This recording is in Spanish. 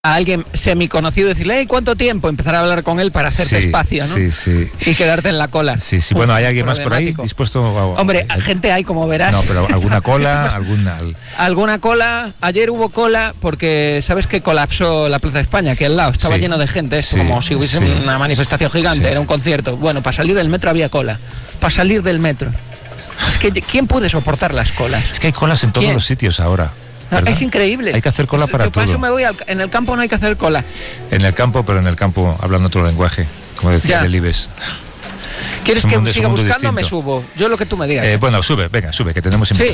a alguien semiconocido y decirle, ¿cuánto tiempo? Empezar a hablar con él para hacerte espacio, ¿no? Sí. Y quedarte en la cola. Sí. Bueno, ¿hay alguien más por ahí dispuesto a...? Hombre, gente hay, como verás. No, pero ¿alguna cola? ¿Alguna cola? Ayer hubo cola porque, ¿sabes que colapsó la Plaza de España? Que al lado estaba lleno de gente, como si hubiese una manifestación gigante, era un concierto. Bueno, para salir del metro había cola. Para salir del metro. Es que, ¿quién puede soportar las colas? Es que hay colas en todos los sitios ahora. ¿verdad? Es increíble. Hay que hacer cola para todo. Por eso me voy en el campo no hay que hacer cola. En el campo, pero en el campo hablando otro lenguaje, como decía Delibes. ¿Quieres que siga buscando o me subo? Yo lo que tú me digas. Bueno, sube, venga, sube, que tenemos